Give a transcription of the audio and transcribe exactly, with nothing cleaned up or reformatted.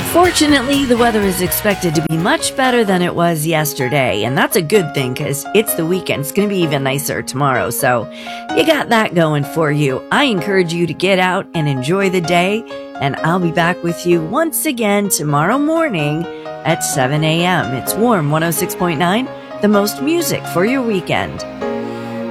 Fortunately, the weather is expected to be much better than it was yesterday, and that's a good thing because it's the weekend. It's going to be even nicer tomorrow, so you got that going for you. I encourage you to get out and enjoy the day, and I'll be back with you once again tomorrow morning at seven a.m. It's Warm one oh six point nine, the most music for your weekend.